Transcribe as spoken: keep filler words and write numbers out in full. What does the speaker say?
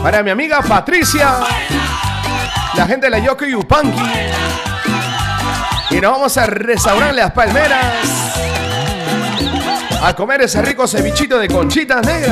Para mi amiga Patricia, la gente de la Yoko Yupanqui. Y nos vamos a restaurar Las Palmeras a comer ese rico cevichito de conchitas negras.